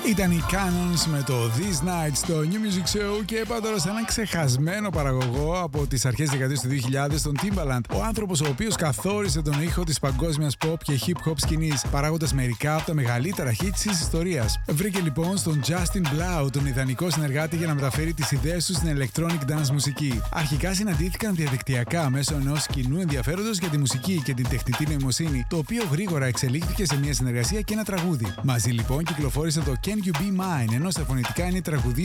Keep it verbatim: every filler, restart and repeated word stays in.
Ήταν οι Cannons με το These Nights στο New Music Show και είπα τώρα σε έναν ξεχασμένο παραγωγό από τις αρχές δεκαετίας του δύο χιλιάδες, τον Timbaland. Ο άνθρωπος ο οποίος καθόρισε τον ήχο της παγκόσμιας pop και hip hop σκηνής, παράγοντας μερικά από τα μεγαλύτερα hits της ιστορίας. Βρήκε λοιπόν στον Justin Blau τον ιδανικό συνεργάτη για να μεταφέρει τις ιδέες του στην electronic dance μουσική. Αρχικά συναντήθηκαν διαδικτυακά μέσω ενός κοινού ενδιαφέροντος για τη μουσική και την τεχνητή νοημοσύνη, το οποίο γρήγορα εξελίχθηκε σε μια συνεργασία και ένα τραγούδι. Μαζί λοιπόν κυκλοφόρησε το Can You Be Mine, ενώ στα φωνητικά είναι η τραγουδή